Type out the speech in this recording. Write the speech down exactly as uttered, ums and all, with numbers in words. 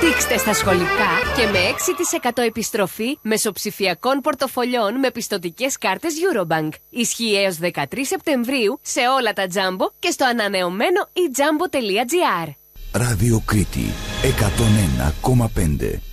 Δείξτε στα σχολικά και με έξι τοις εκατό επιστροφή μεσοψηφιακών πορτοφολιών με πιστωτικές κάρτες Eurobank. Ισχύει έως δεκατρείς Σεπτεμβρίου σε όλα τα Jumbo και στο ανανεωμένο e jumbo τελεία gr. Ράδιο Κρήτη εκατόν ένα κόμμα πέντε.